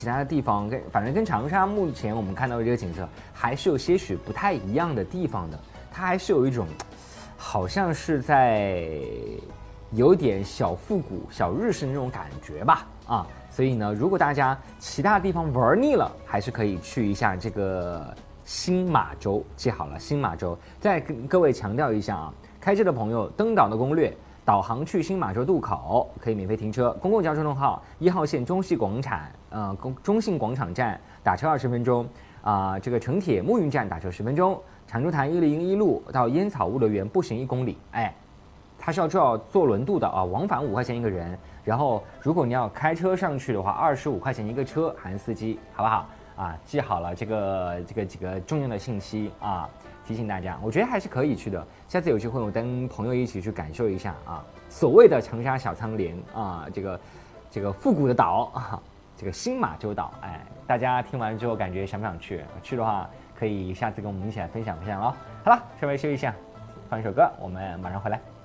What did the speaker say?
其他的地方反正跟长沙目前我们看到的这个景色还是有些许不太一样的地方的，它还是有一种好像是在有点小复古、小日式那种感觉吧啊，所以呢，如果大家其他地方玩腻了，还是可以去一下这个新马洲，记好了，新马洲。再跟各位强调一下啊，开车的朋友登岛的攻略。导航去新马洲渡口可以免费停车，公共交通号1号线中信广场，中信广场站打车20分钟，这个城铁木运站打车10分钟，长洲潭101路到烟草物乐园步行1公里，哎，它是要坐轮渡的啊，往返5块钱一个人，然后如果你要开车上去的话，25块钱一个车含司机，好不好？啊，记好了这个几个重要的信息啊。提醒大家，我觉得还是可以去的。下次有机会，我跟朋友一起去感受一下啊，所谓的长沙小仓莲啊，这个复古的岛啊，这个新马洲岛，哎，大家听完之后感觉想不想去？去的话，可以下次跟我们一起来分享咯。好了，稍微休息一下，放一首歌，我们马上回来。